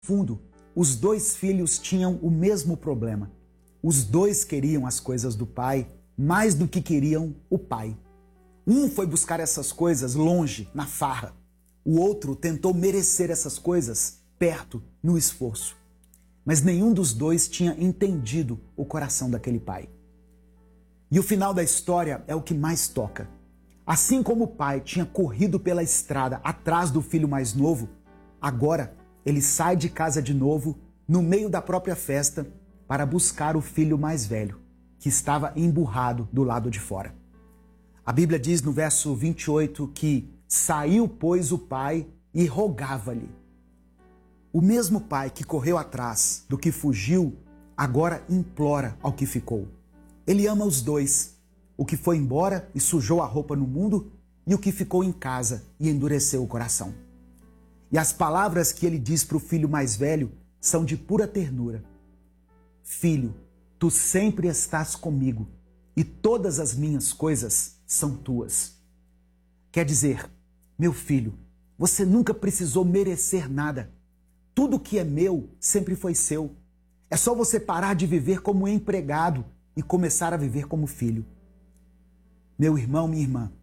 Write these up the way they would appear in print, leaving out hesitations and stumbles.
fundo, os dois filhos tinham o mesmo problema. Os dois queriam as coisas do pai mais do que queriam o pai. Um foi buscar essas coisas longe, na farra. O outro tentou merecer essas coisas perto, no esforço. Mas nenhum dos dois tinha entendido o coração daquele pai. E o final da história é o que mais toca. Assim como o pai tinha corrido pela estrada atrás do filho mais novo, agora ele sai de casa de novo, no meio da própria festa, para buscar o filho mais velho, que estava emburrado do lado de fora. A Bíblia diz no verso 28 que saiu, pois, o pai e rogava-lhe. O mesmo pai que correu atrás do que fugiu, agora implora ao que ficou. Ele ama os dois, o que foi embora e sujou a roupa no mundo e o que ficou em casa e endureceu o coração. E as palavras que ele diz para o filho mais velho são de pura ternura. Filho, tu sempre estás comigo e todas as minhas coisas são tuas. Quer dizer, meu filho, você nunca precisou merecer nada. Tudo que é meu sempre foi seu. É só você parar de viver como empregado e começar a viver como filho. Meu irmão, minha irmã,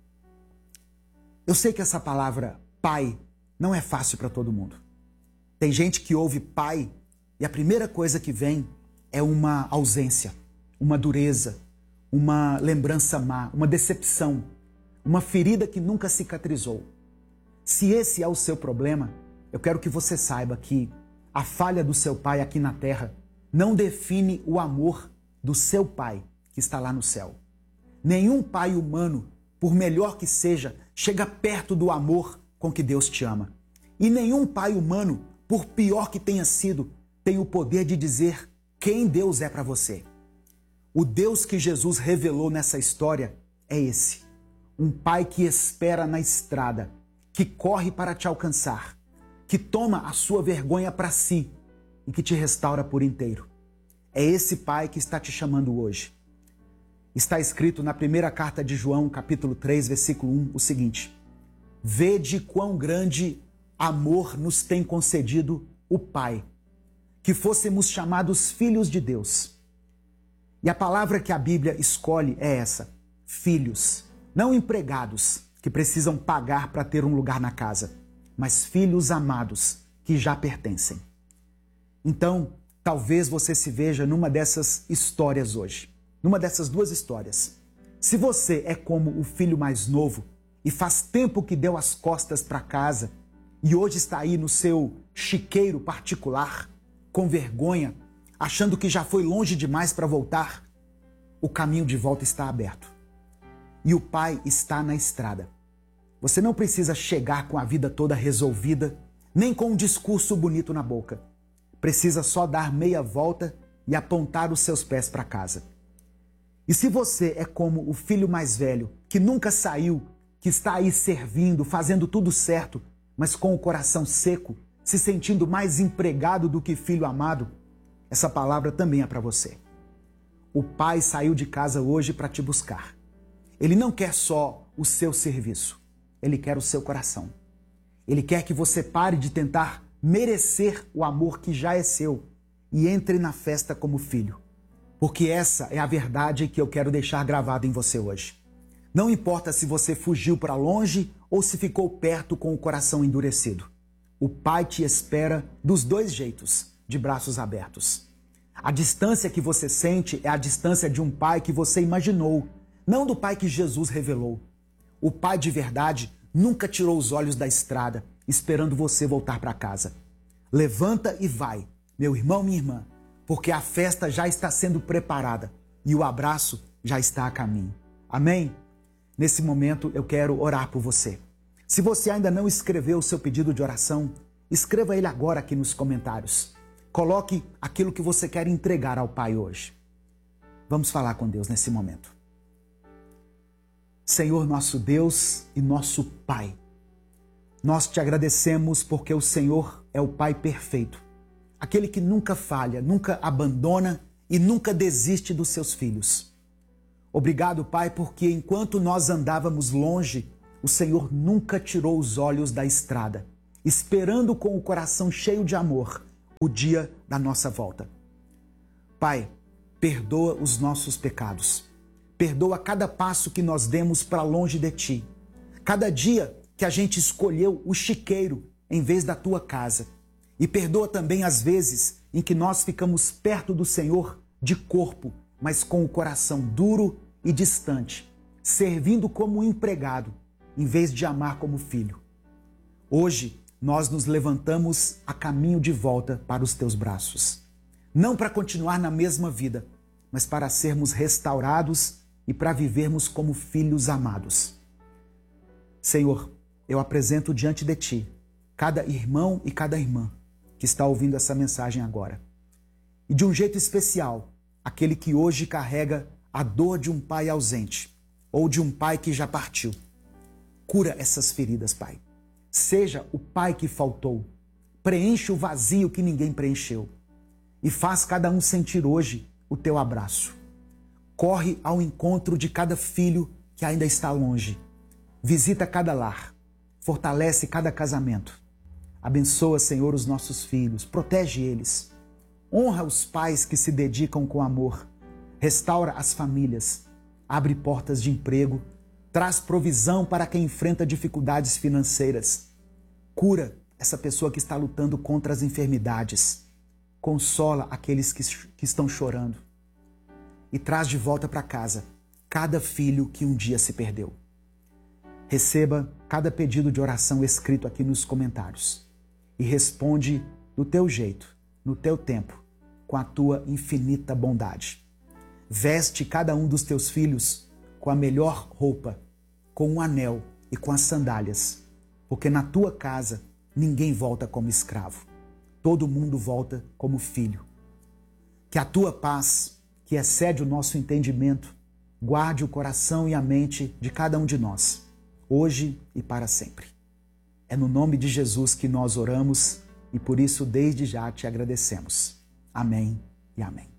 eu sei que essa palavra pai não é fácil para todo mundo. Tem gente que ouve pai e a primeira coisa que vem é uma ausência, uma dureza, uma lembrança má, uma decepção, uma ferida que nunca cicatrizou. Se esse é o seu problema, eu quero que você saiba que a falha do seu pai aqui na terra não define o amor do seu pai que está lá no céu. Nenhum pai humano, por melhor que seja, chega perto do amor com que Deus te ama. E nenhum pai humano, por pior que tenha sido, tem o poder de dizer quem Deus é para você. O Deus que Jesus revelou nessa história é esse. Um pai que espera na estrada, que corre para te alcançar, que toma a sua vergonha para si e que te restaura por inteiro. É esse pai que está te chamando hoje. Está escrito na primeira carta de João, capítulo 3, versículo 1, o seguinte: Vede quão grande amor nos tem concedido o Pai, que fôssemos chamados filhos de Deus. E a palavra que a Bíblia escolhe é essa: filhos, não empregados que precisam pagar para ter um lugar na casa, mas filhos amados que já pertencem. Então, talvez você se veja numa dessas histórias hoje, numa dessas duas histórias. Se você é como o filho mais novo e faz tempo que deu as costas para casa e hoje está aí no seu chiqueiro particular, com vergonha, achando que já foi longe demais para voltar, o caminho de volta está aberto. E o pai está na estrada. Você não precisa chegar com a vida toda resolvida, nem com um discurso bonito na boca. Precisa só dar meia volta e apontar os seus pés para casa. E se você é como o filho mais velho, que nunca saiu, que está aí servindo, fazendo tudo certo, mas com o coração seco, se sentindo mais empregado do que filho amado, essa palavra também é para você. O pai saiu de casa hoje para te buscar. Ele não quer só o seu serviço, ele quer o seu coração. Ele quer que você pare de tentar merecer o amor que já é seu e entre na festa como filho. Porque essa é a verdade que eu quero deixar gravada em você hoje. Não importa se você fugiu para longe ou se ficou perto com o coração endurecido. O Pai te espera dos dois jeitos, de braços abertos. A distância que você sente é a distância de um pai que você imaginou, não do pai que Jesus revelou. O pai de verdade nunca tirou os olhos da estrada, esperando você voltar para casa. Levanta e vai, meu irmão, minha irmã, porque a festa já está sendo preparada e o abraço já está a caminho. Amém? Nesse momento eu quero orar por você. Se você ainda não escreveu o seu pedido de oração, escreva ele agora aqui nos comentários. Coloque aquilo que você quer entregar ao Pai hoje. Vamos falar com Deus nesse momento. Senhor, nosso Deus e nosso Pai, nós te agradecemos porque o Senhor é o Pai perfeito, aquele que nunca falha, nunca abandona e nunca desiste dos seus filhos. Obrigado, Pai, porque enquanto nós andávamos longe, o Senhor nunca tirou os olhos da estrada, esperando com o coração cheio de amor o dia da nossa volta. Pai, perdoa os nossos pecados. Perdoa cada passo que nós demos para longe de Ti. Cada dia que a gente escolheu o chiqueiro em vez da Tua casa. E perdoa também as vezes em que nós ficamos perto do Senhor de corpo, mas com o coração duro e distante, servindo como um empregado, em vez de amar como filho. Hoje, nós nos levantamos a caminho de volta para os Teus braços. Não para continuar na mesma vida, mas para sermos restaurados e para vivermos como filhos amados. Senhor, eu apresento diante de Ti cada irmão e cada irmã que está ouvindo essa mensagem agora. E de um jeito especial, aquele que hoje carrega a dor de um pai ausente ou de um pai que já partiu. Cura essas feridas, Pai. Seja o pai que faltou. Preenche o vazio que ninguém preencheu. E faz cada um sentir hoje o Teu abraço. Corre ao encontro de cada filho que ainda está longe. Visita cada lar. Fortalece cada casamento. Abençoa, Senhor, os nossos filhos. Protege eles. Honra os pais que se dedicam com amor. Restaura as famílias. Abre portas de emprego. Traz provisão para quem enfrenta dificuldades financeiras. Cura essa pessoa que está lutando contra as enfermidades. Consola aqueles que estão chorando. E traz de volta para casa cada filho que um dia se perdeu. Receba cada pedido de oração escrito aqui nos comentários. E responde do Teu jeito, no Teu tempo, com a Tua infinita bondade. Veste cada um dos Teus filhos com a melhor roupa, com um anel e com as sandálias, porque na Tua casa ninguém volta como escravo, todo mundo volta como filho. Que a Tua paz, que excede o nosso entendimento, guarde o coração e a mente de cada um de nós, hoje e para sempre. É no nome de Jesus que nós oramos e por isso desde já Te agradecemos. Amém e amém.